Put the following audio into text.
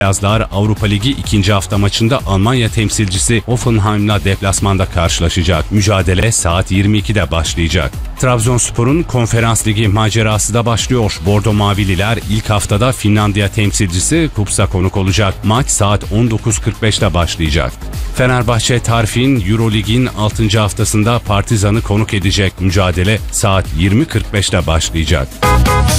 Beyazlar Avrupa Ligi 2. hafta maçında Almanya temsilcisi Hoffenheim'la deplasmanda karşılaşacak. Mücadele saat 22'de başlayacak. Trabzonspor'un Konferans Ligi macerası da başlıyor. Bordo Mavililer ilk haftada Finlandiya temsilcisi Kups'a konuk olacak. Maç saat 19.45'te başlayacak. Fenerbahçe Tarfin Eurolig'in 6. haftasında Partizan'ı konuk edecek. Mücadele saat 20.45'te başlayacak.